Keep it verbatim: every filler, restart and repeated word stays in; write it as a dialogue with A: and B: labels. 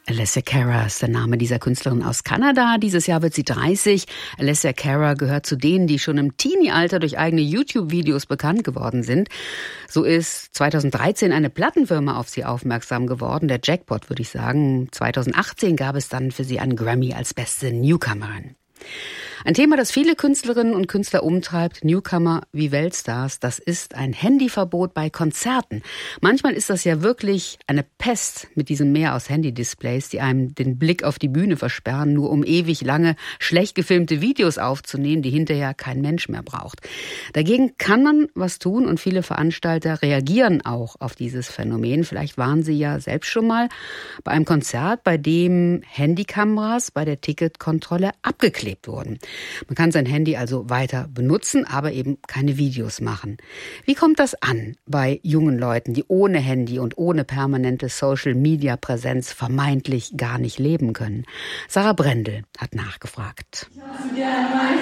A: Alessia Cara ist der Name dieser Künstlerin aus Kanada. Dieses Jahr wird sie dreißig. Alessia Cara gehört zu denen, die schon im Teenie-Alter durch eigene YouTube-Videos bekannt geworden sind. So ist zweitausenddreizehn eine Plattenfirma auf sie aufmerksam geworden. Der Jackpot, würde ich sagen. zweitausendachtzehn gab es dann für sie einen Grammy als beste Newcomerin. Ein Thema, das viele Künstlerinnen und Künstler umtreibt, Newcomer wie Weltstars, das ist ein Handyverbot bei Konzerten. Manchmal ist das ja wirklich eine Pest mit diesem Meer aus Handy-Displays, die einem den Blick auf die Bühne versperren, nur um ewig lange schlecht gefilmte Videos aufzunehmen, die hinterher kein Mensch mehr braucht. Dagegen kann man was tun und viele Veranstalter reagieren auch auf dieses Phänomen. Vielleicht waren Sie ja selbst schon mal bei einem Konzert, bei dem Handykameras bei der Ticketkontrolle abgeklebt wurden. Man kann sein Handy also weiter benutzen, aber eben keine Videos machen. Wie kommt das an bei jungen Leuten, die ohne Handy und ohne permanente Social-Media-Präsenz vermeintlich gar nicht leben können? Sarah Brendel hat nachgefragt.